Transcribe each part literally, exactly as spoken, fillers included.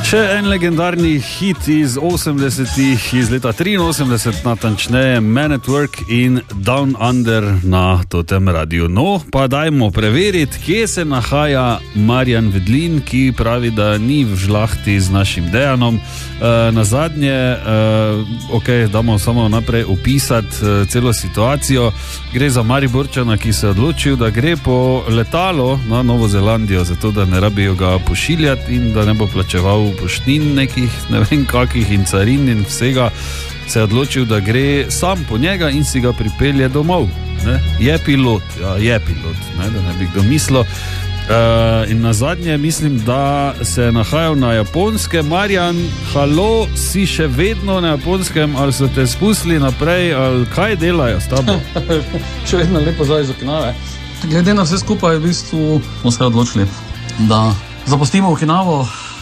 Še en legendarni hit iz osemdesetih, iz leta triinosemdeset, natančneje Man at Work in Down Under na Totem Radiu. No, pa dajmo preveriti, kje se nahaja Marjan Vedlin, ki pravi, da ni v žlahti z našim Dejanom. E, na zadnje, e, ok, damo samo naprej opisati e, celo situacijo. Gre za Mariborčana, ki se je odločil, da gre po letalo na Novo Zelandijo, zato da ne rabijo ga pošiljati in da ne bo plačeval poštnin nekih, ne vem kakih in carin in vsega, se je odločil, da gre sam po njega in si ga pripelje domov. Ne? Je pilot, ja, je pilot, ne? Da ne bi kdo mislil. Uh, in na zadnje mislim, da se je nahajal na Japonskem. Marjan, halo, si še vedno na Japonskem, ali so te spustili naprej, ali kaj delajo s tabo? Še vedno lepo zdaj iz Okinave. Glede na vse skupaj, v bistvu smo se odločili, da zapustimo Okinavo,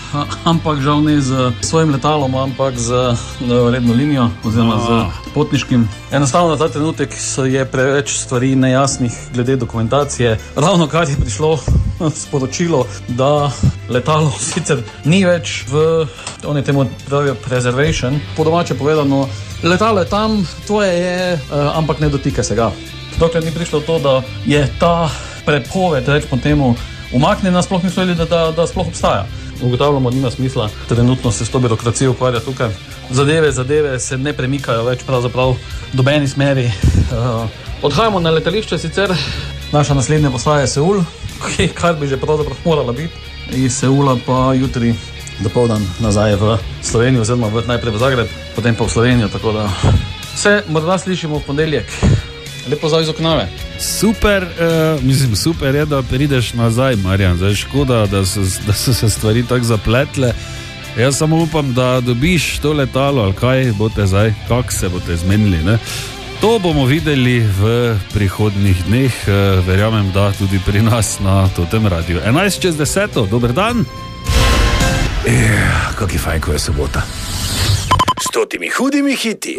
ampak žal ne z svojim letalom, ampak z redno linijo oziroma z potniškim. Enostavno na ta trenutek je preveč stvari nejasnih glede dokumentacije. Ravno kar je prišlo sporočilo, da letalo sicer ni več v, oni temu pravijo preservation, po domače povedano, letalo je tam, tvoje je, ampak ne dotika se ga. Dokler ni prišlo to, da je ta prepoved, rečemo temu, umaknjena, sploh nismo vedeli, da, da, da sploh obstaja. Ugotavljamo, da nima smisla trenutno se s to birokracijo ukvarja tukaj. Zadeve, zadeve se ne premikajo več pravzaprav v dobeni smeri. Uh, odhajamo na letališče, sicer naša naslednja postaja je Seul, kar bi že pravzaprav morala biti. Iz Seula pa jutri dopoldan nazaj v Slovenijo, oziroma najprej v Zagreb, potem pa v Slovenijo, tako da se morda slišimo v ponedeljek. Lepo zdaj iz Okinave. Super, uh, mislim, super je, da prideš nazaj, Marjan. Zdaj škoda, da so, da so se stvari tako zapletle. Jaz samo upam, da dobiš to letalo, ali kaj boste zdaj, kak se boste zmenili, ne? To bomo videli v prihodnjih dneh, uh, verjamem, da tudi pri nas na Totem Radiu. enajst čez deseto, dober dan. Yeah, kak je fajn, ko je sobota. S totimi hudimi hiti.